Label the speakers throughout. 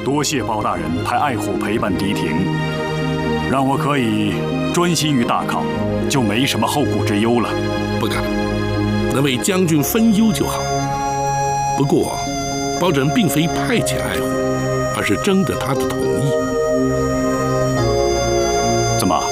Speaker 1: 多谢包大人派爱虎陪伴狄廷，让我可以专心于大考，就没什么后顾之忧了。
Speaker 2: 不敢，能为将军分忧就好。不过，包拯并非派遣爱虎，而是征得他的同意。
Speaker 1: 怎么？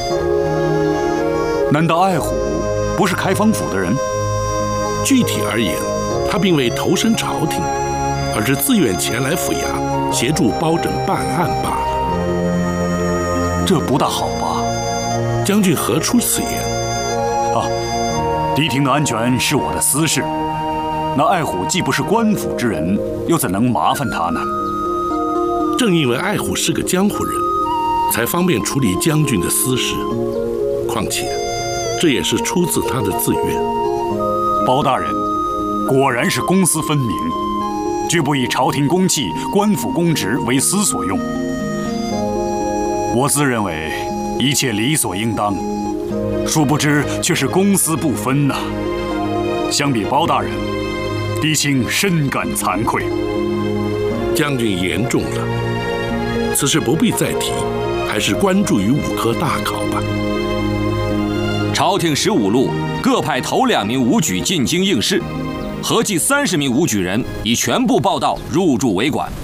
Speaker 1: 难道爱虎不是开封府的人？
Speaker 2: 具体而言，他并未投身朝廷，而是自愿前来府衙协助包拯办案罢了。
Speaker 1: 这不大好吧？
Speaker 2: 将军何出此言？
Speaker 1: 啊，狄廷的安全是我的私事。那爱虎既不是官府之人，又怎能麻烦他呢？
Speaker 2: 正因为爱虎是个江湖人，才方便处理将军的私事。况且，这也是出自他的自愿。
Speaker 1: 包大人果然是公私分明，绝不以朝廷公器、官府公职为私所用。我自认为一切理所应当，殊不知却是公私不分呐。相比包大人，狄青深感惭愧。
Speaker 2: 将军言重了，此事不必再提，还是关注于5科大考吧。
Speaker 3: 朝廷15路各派头2名武举进京应试，合计30名武举人已全部报到入驻为馆。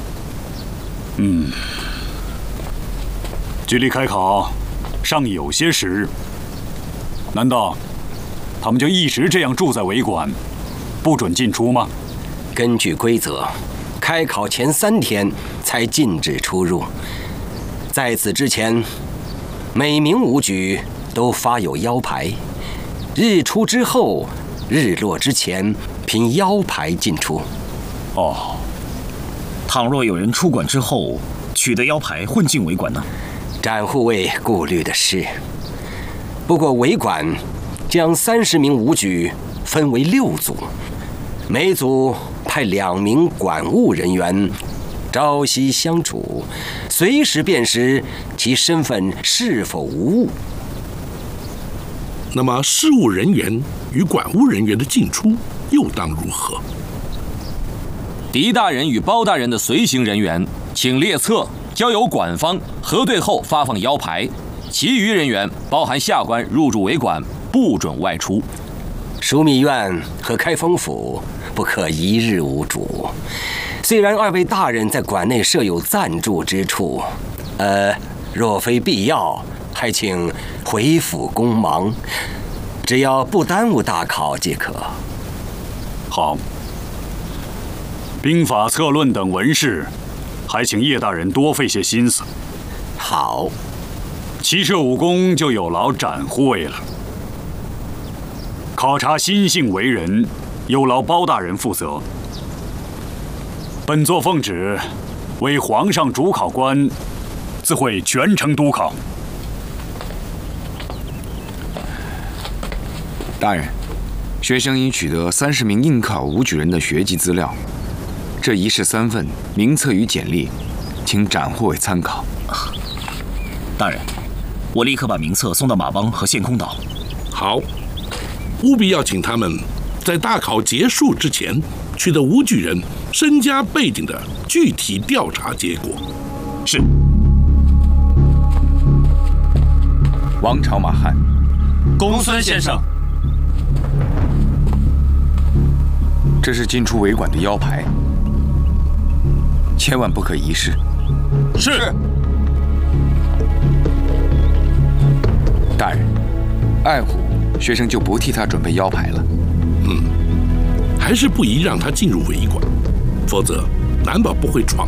Speaker 1: 距离开考尚有些时日，难道他们就一直这样住在为馆，不准进出吗？
Speaker 4: 根据规则，开考前3天才禁止出入。在此之前，每名武举都发有腰牌，日出之后、日落之前凭腰牌进出。
Speaker 5: 哦，倘若有人出馆之后取得腰牌混进为馆呢？
Speaker 4: 展护卫顾虑的是，不过为馆将30名武举分为6组，每组派2名管务人员，朝夕相处，随时辨识其身份是否无误。
Speaker 2: 那么，事务人员与管务人员的进出又当如何？
Speaker 3: 狄大人与包大人的随行人员，请列册，交由馆方核对后发放腰牌。其余人员，包含下官入住为馆，不准外出。
Speaker 4: 枢密院和开封府不可一日无主。虽然2位大人在馆内设有暂住之处，若非必要，还请回府公忙，只要不耽误大考即可。
Speaker 1: 好。兵法策论等文事，还请叶大人多费些心思。
Speaker 4: 好。
Speaker 1: 骑射武功就有劳展护卫了。考察心性为人，有劳包大人负责。本座奉旨，为皇上主考官，自会全程督考。
Speaker 6: 大人，学生已取得30名应考武举人的学籍资料，这一式3份名册与简历，请展护卫参考。
Speaker 5: 大人，我立刻把名册送到马帮和县空岛。
Speaker 2: 好，务必要请他们在大考结束之前取得武举人身家背景的具体调查结果。
Speaker 5: 是。
Speaker 6: 王朝马汉，
Speaker 5: 公孙先生。
Speaker 6: 这是进出为馆的腰牌，千万不可遗失。
Speaker 5: 是。
Speaker 6: 大人，爱虎学生就不替他准备腰牌了。
Speaker 2: 还是不宜让他进入为馆，否则难保不会闯